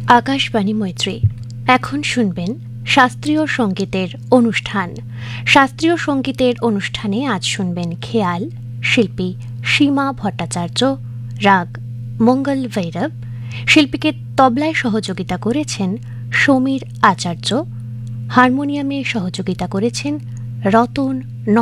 আকাশবাণী মৈত্রী। এখন শুনবেন শাস্ত্রীয় সঙ্গীতের অনুষ্ঠান। শাস্ত্রীয় সঙ্গীতের অনুষ্ঠানে আজ শুনবেন খেয়াল, শিল্পী সীমা ভট্টাচার্য, রাগ মঙ্গল ভৈরব। শিল্পীকে তবলায় সহযোগিতা করেছেন সমীর আচার্য, হারমোনিয়ামে সহযোগিতা করেছেন রতন